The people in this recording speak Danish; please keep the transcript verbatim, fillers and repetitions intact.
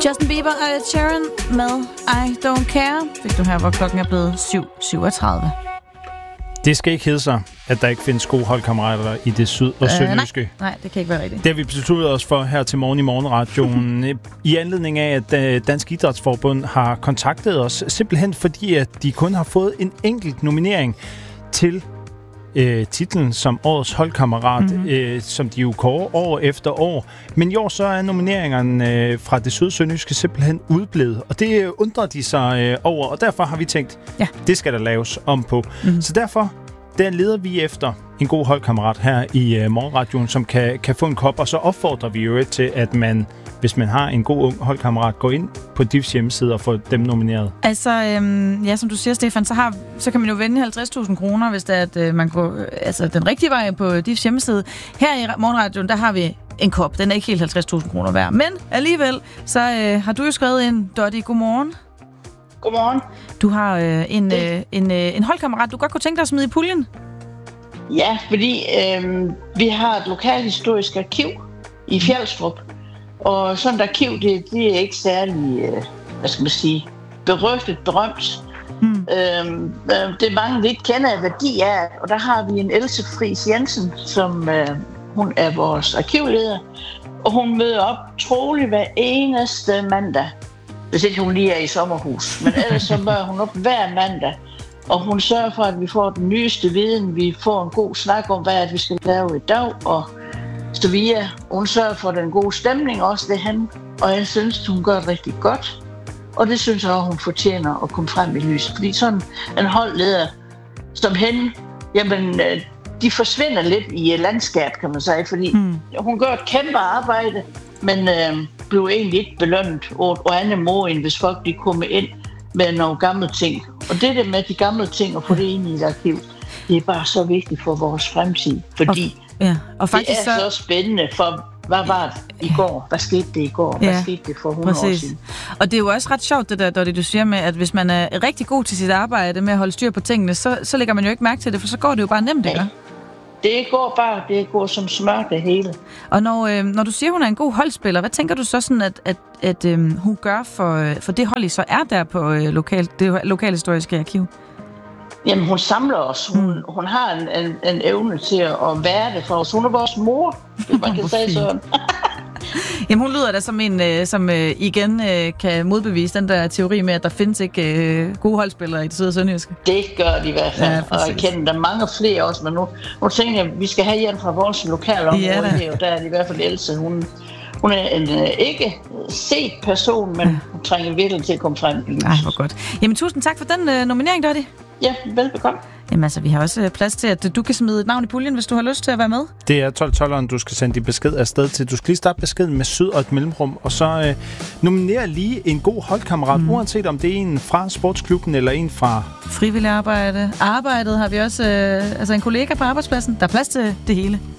Justin Bieber og Ed Sheeran med I Don't Care. Fik du her, hvor klokken er blevet syv syvogtredive. Det skal ikke hedde sig, at der ikke findes gode holdkammerater i det syd- og sønderjyske. Øh, nej, nej, det kan ikke være rigtigt. Det har vi besluttet os for her til morgen i Morgenradioen. I anledning af, at Dansk Idrætsforbund har kontaktet os, simpelthen fordi, at de kun har fået en enkelt nominering til øh, titlen som årets holdkammerat, mm-hmm. øh, som de jo kårer år efter år. Men i år så er nomineringerne øh, fra det syd-sønderjyske simpelthen udblevet, og det øh, undrer de sig øh, over, og derfor har vi tænkt, ja, det skal der laves om på. Mm-hmm. Så derfor der leder vi efter en god holdkammerat her i uh, Morgenradioen, som kan, kan få en kop, og så opfordrer vi jo til, at man, hvis man har en god ung holdkammerat, går ind på D I F's hjemmeside og får dem nomineret. Altså, øhm, ja, som du siger, Stefan, så, har, så kan man jo vinde halvtreds tusind kroner, hvis det er, at øh, man går øh, altså, den rigtige vej på D I F's hjemmeside. Her i Morgenradioen, der har vi en kop. Den er ikke helt halvtreds tusind kroner værd. Men alligevel, så øh, har du jo skrevet ind, Dottie, godmorgen. Godmorgen. Du har øh, en, øh, en, øh, en holdkammerat, du godt kunne tænke dig at smide i puljen. Ja, fordi øh, vi har et lokalhistorisk arkiv i Fjelstrup. Og sådan et arkiv, det, det er ikke særlig, øh, hvad skal man sige, berygtet, berømt. Hmm. Øh, det er mange, vi ikke kender, hvad de er. Og der har vi en Else Friis Jensen, som øh, hun er vores arkivleder. Og hun møder op troligt hver eneste mandag. Hvis ikke hun lige er i sommerhus. Men ellers så møder hun op hver mandag. Og hun sørger for, at vi får den nyeste viden. Vi får en god snak om, hvad vi skal lave i dag. Og så videre. Hun sørger for den gode stemning også det hen. Og jeg synes, hun gør det rigtig godt. Og det synes jeg også, hun fortjener at komme frem i lyset. Fordi sådan en holdleder som hende, jamen, de forsvinder lidt i landskabet, kan man sige. Fordi hmm. hun gør et kæmpe arbejde, men øh, bliver egentlig ikke belønnet og, og andet måde, end hvis folk de kommer ind med nogle gamle ting. Og det der med de gamle ting og få det ind i et arkiv, det er bare så vigtigt for vores fremtid. Fordi og, ja, og faktisk det er så, så spændende for, hvad var det i går? Hvad skete det i går? Hvad ja, skete det for hundrede præcis. år siden? Og det er jo også ret sjovt, det der, Dottie, du siger med, at hvis man er rigtig god til sit arbejde med at holde styr på tingene, så, så lægger man jo ikke mærke til det, for så går det jo bare nemt, ikke? Det går bare, det går som smør det hele. Og når, øh, når du siger, hun er en god holdspiller, hvad tænker du så sådan, at, at, at øh, hun gør for, for det hold, I så er der på øh, lokal, det lokalhistoriske arkiv? Jamen, hun samler os. Hun, mm. hun har en, en, en evne til at være det for os. Hun er vores mor, hvis man kan sige sådan. Jamen, hun lyder da som en, som igen kan modbevise den der teori med, at der findes ikke gode holdspillere i det syd- og sønderjyske. Det gør de i hvert fald, ja, og jeg kender der mange flere også, men nu, nu tænker jeg, at vi skal have hjælp fra vores lokale område ja, her, og der er det i hvert fald Else. Hun, hun er en uh, ikke set person, men ja. hun trænger virkelig til at komme frem i lyset. Ej, hvor godt. Jamen, tusind tak for den uh, nominering, Dottie. Ja, velbekomme. Jamen altså, vi har også plads til, at du kan smide et navn i puljen, hvis du har lyst til at være med. Det er tolv tolveren, du skal sende din besked afsted til. Du skal lige starte beskeden med syd og et mellemrum, og så øh, nominere lige en god holdkammerat, mm. uanset om det er en fra sportsklubben eller en fra frivillig arbejde. Arbejdet har vi også, øh, altså en kollega på arbejdspladsen. Der er plads til det hele.